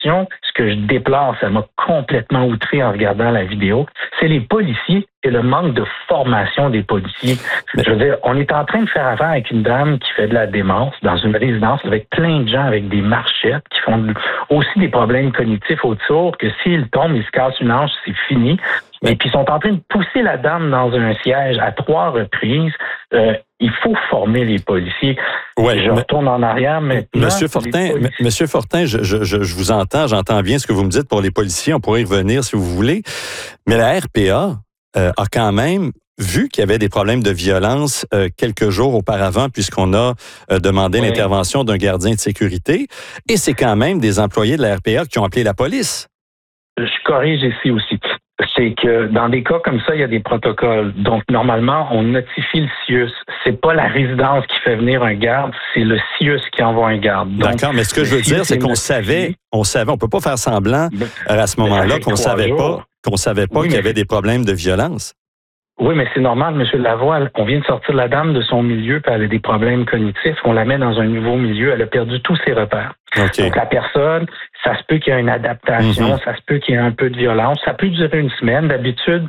ce que je déplore, ça m'a complètement outré en regardant la vidéo, c'est les policiers et le manque de formation des policiers. Je veux dire, on est en train de faire affaire avec une dame qui fait de la démence dans une résidence avec plein de gens avec des marchettes qui font aussi des problèmes cognitifs autour, que s'ils tombent, ils se cassent une hanche, c'est fini. Et puis, ils sont en train de pousser la dame dans un siège à 3 reprises. Il faut former les policiers. Ouais, je retourne en arrière maintenant. Monsieur Fortin, je vous entends, j'entends bien ce que vous me dites pour les policiers. On pourrait y revenir si vous voulez. Mais la RPA a quand même vu qu'il y avait des problèmes de violence quelques jours auparavant, puisqu'on a demandé l'intervention d'un gardien de sécurité. Et c'est quand même des employés de la RPA qui ont appelé la police. Je corrige ici aussi. C'est que dans des cas comme ça, il y a des protocoles. Donc, normalement, on notifie le CIUS. C'est pas la résidence qui fait venir un garde, c'est le CIUS qui envoie un garde. Donc, d'accord, mais ce que je veux dire, c'est qu'on savait, on peut pas faire semblant à ce moment-là qu'on savait pas qu'il y avait des problèmes de violence. Oui, mais c'est normal, M. Lavoie. On vient de sortir la dame de son milieu, puis elle a des problèmes cognitifs. On la met dans un nouveau milieu. Elle a perdu tous ses repères. Okay. Donc, la personne, ça se peut qu'il y ait une adaptation, ça se peut qu'il y ait un peu de violence. Ça peut durer une semaine. D'habitude,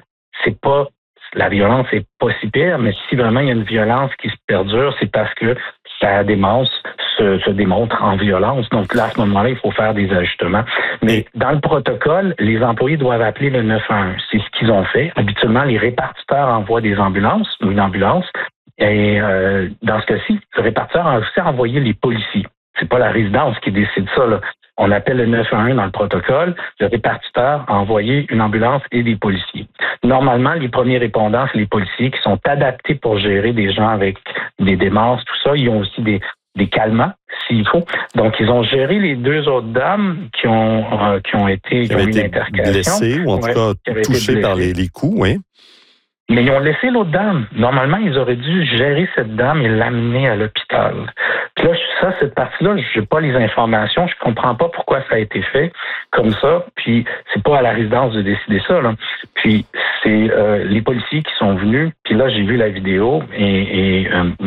la violence est pas si pire, mais si vraiment il y a une violence qui se perdure, c'est parce que sa démence se démontre en violence. Donc là, à ce moment-là, il faut faire des ajustements. Mais dans le protocole, les employés doivent appeler le 911. C'est ce qu'ils ont fait. Habituellement, les répartiteurs envoient des ambulances ou une ambulance. Et dans ce cas-ci, le répartiteur a aussi envoyé les policiers. C'est pas la résidence qui décide ça, là. On appelle le 911 dans le protocole. Le répartiteur a envoyé une ambulance et des policiers. Normalement, les premiers répondants, c'est les policiers qui sont adaptés pour gérer des gens avec des démences, tout ça. Ils ont aussi des calmants, s'il faut. Donc, ils ont géré les 2 autres dames qui ont eu une intercation. Blessées ou en tout cas touchées par les coups, oui. Mais ils ont laissé l'autre dame. Normalement, ils auraient dû gérer cette dame et l'amener à l'hôpital. Puis là, cette partie-là, je n'ai pas les informations. Je comprends pas pourquoi ça a été fait comme ça. Puis c'est pas à la résidence de décider ça, là. Puis c'est les policiers qui sont venus. Puis là, j'ai vu la vidéo et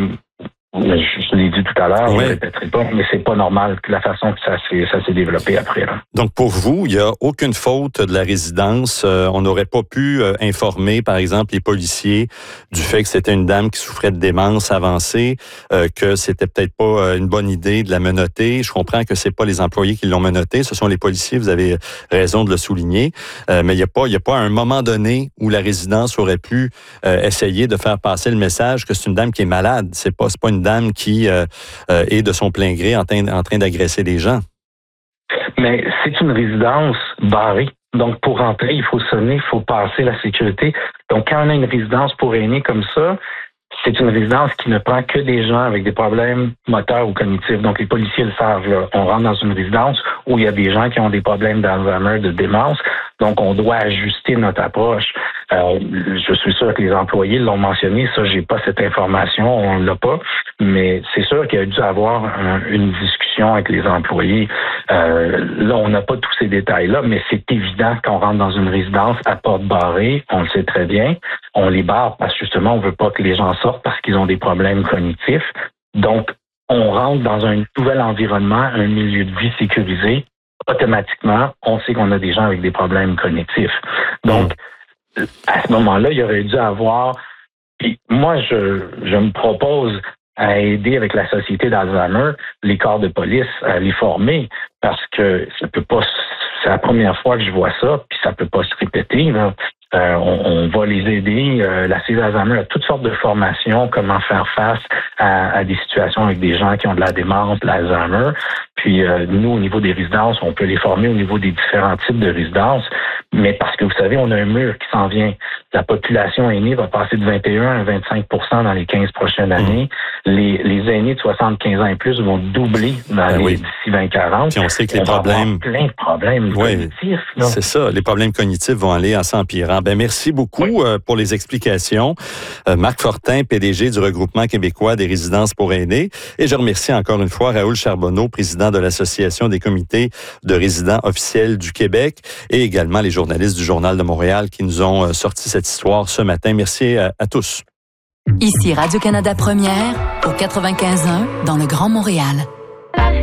je l'ai dit tout à l'heure, je ne répéterai pas, mais c'est pas normal que la façon que ça s'est développé après. Là. Donc, pour vous, il n'y a aucune faute de la résidence. On n'aurait pas pu informer, par exemple, les policiers du fait que c'était une dame qui souffrait de démence avancée, que c'était peut-être pas une bonne idée de la menotter. Je comprends que c'est pas les employés qui l'ont menottée, ce sont les policiers, vous avez raison de le souligner. Mais il n'y a pas un moment donné où la résidence aurait pu essayer de faire passer le message que c'est une dame qui est malade. C'est pas une dame qui est de son plein gré en train d'agresser des gens. Mais c'est une résidence barrée. Donc, pour rentrer, il faut sonner, il faut passer la sécurité. Donc, quand on a une résidence pour aînés comme ça, c'est une résidence qui ne prend que des gens avec des problèmes moteurs ou cognitifs. Donc, les policiers le savent. Là. On rentre dans une résidence où il y a des gens qui ont des problèmes d'Alzheimer, de démence. Donc, on doit ajuster notre approche. Je suis sûr que les employés l'ont mentionné. Ça, j'ai pas cette information. On l'a pas. Mais c'est sûr qu'il y a dû avoir une discussion avec les employés. Là, on n'a pas tous ces détails-là, mais c'est évident qu'on rentre dans une résidence à porte barrée. On le sait très bien. On les barre parce que justement, on veut pas que les gens sortent parce qu'ils ont des problèmes cognitifs. Donc, on rentre dans un nouvel environnement, un milieu de vie sécurisé. Automatiquement, on sait qu'on a des gens avec des problèmes cognitifs. Donc, à ce moment-là, il aurait dû avoir... Puis moi, je me propose à aider avec la Société d'Alzheimer, les corps de police, à les former, parce que ça peut pas... C'est la première fois que je vois ça, puis ça peut pas se répéter, là. On va les aider. La Société d'Alzheimer a toutes sortes de formations, comment faire face à des situations avec des gens qui ont de la démence, de l'Alzheimer. Puis nous, au niveau des résidences, on peut les former au niveau des différents types de résidences. Mais parce que vous savez, on a un mur qui s'en vient. La population aînée va passer de 21 à 25 % dans les 15 prochaines années. Les aînés de 75 ans et plus vont doubler d'ici 2040. Puis on sait que les problèmes... plein de problèmes cognitifs. Là. C'est ça, les problèmes cognitifs vont aller en s'empirant. Merci beaucoup pour les explications. Marc Fortin, PDG du Regroupement québécois des résidences pour aînés. Et je remercie encore une fois Raoul Charbonneau, président de l'Association des comités de résidents officiels du Québec, et également les journalistes du Journal de Montréal qui nous ont sorti cette histoire ce matin. Merci à tous. Ici Radio-Canada Première, au 95.1, dans le Grand Montréal.